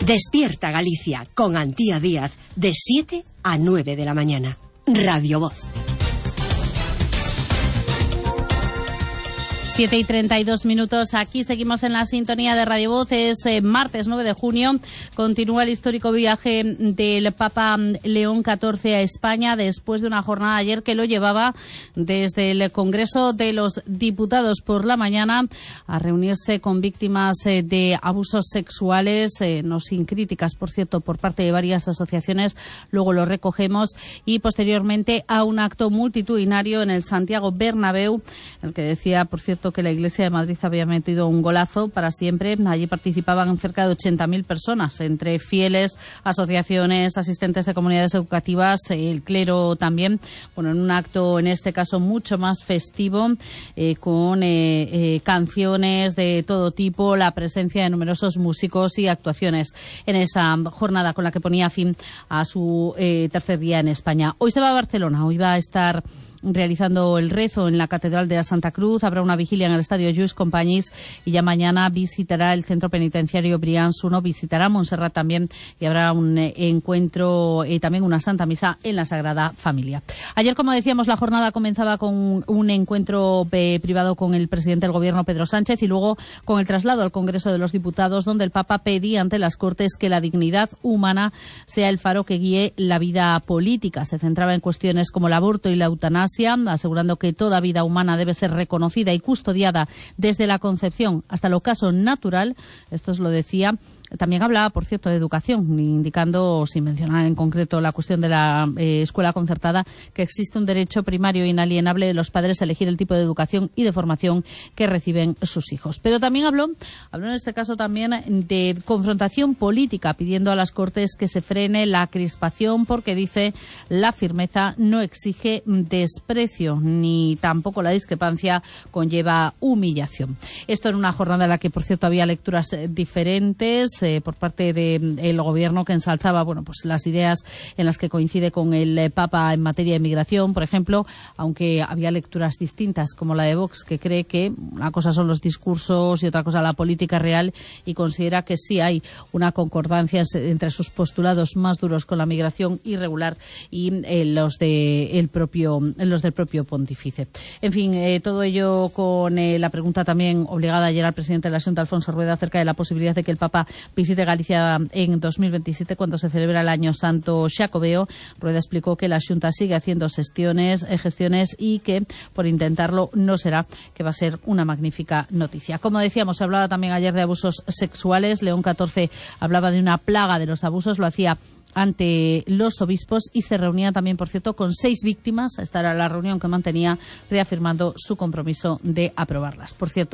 Despierta Galicia con Antía Díaz de 7 a 9 de la mañana. Radio Voz. 7:32. Aquí seguimos en la sintonía de Radio Voz. Es martes 9 de junio. Continúa el histórico viaje del Papa León XIV a España después de una jornada ayer que lo llevaba desde el Congreso de los Diputados por la mañana a reunirse con víctimas de abusos sexuales, no sin críticas, por cierto, por parte de varias asociaciones. Luego lo recogemos. Y posteriormente a un acto multitudinario en el Santiago Bernabéu, el que decía, por cierto, que la Iglesia de Madrid había metido un golazo para siempre. Allí participaban cerca de 80.000 personas, entre fieles, asociaciones, asistentes de comunidades educativas, el clero también. Bueno, en un acto, en este caso, mucho más festivo, con canciones de todo tipo, la presencia de numerosos músicos y actuaciones en esa jornada con la que ponía fin a su tercer día en España. Hoy se va a Barcelona, hoy va a estar realizando el rezo en la Catedral de la Santa Cruz. Habrá una vigilia en el Estadio Lluís Companys y ya mañana visitará el centro penitenciario Brians 1, visitará Montserrat también y habrá un encuentro, también una Santa Misa en la Sagrada Familia. Ayer, como decíamos, la jornada comenzaba con un encuentro privado con el presidente del Gobierno, Pedro Sánchez, y luego con el traslado al Congreso de los Diputados, donde el Papa pedía ante las Cortes que la dignidad humana sea el faro que guíe la vida política. Se centraba en cuestiones como el aborto y la eutanasia, asegurando que toda vida humana debe ser reconocida y custodiada desde la concepción hasta el ocaso natural. Esto es lo decía. También hablaba, por cierto, de educación, indicando, sin mencionar en concreto la cuestión de la escuela concertada, que existe un derecho primario e inalienable de los padres a elegir el tipo de educación y de formación que reciben sus hijos. Pero también habló en este caso también de confrontación política, pidiendo a las Cortes que se frene la crispación, porque dice la firmeza no exige desprecio, ni tampoco la discrepancia conlleva humillación. Esto en una jornada en la que, por cierto, había lecturas diferentes por parte del Gobierno, que ensalzaba pues las ideas en las que coincide con el Papa en materia de migración, por ejemplo, aunque había lecturas distintas, como la de Vox, que cree que una cosa son los discursos y otra cosa la política real, y considera que sí hay una concordancia entre sus postulados más duros con la migración irregular y los del propio pontífice. En fin, todo ello con la pregunta también obligada ayer al presidente de la Xunta, Alfonso Rueda, acerca de la posibilidad de que el Papa visite Galicia en 2027, cuando se celebra el Año Santo Xacobeo. Rueda explicó que la Xunta sigue haciendo gestiones y que por intentarlo no será, que va a ser una magnífica noticia. Como decíamos, se hablaba también ayer de abusos sexuales. León XIV hablaba de una plaga de los abusos, lo hacía ante los obispos y se reunía también, por cierto, con 6 víctimas. Esta era la reunión que mantenía, reafirmando su compromiso de aprobarlas. Por cierto,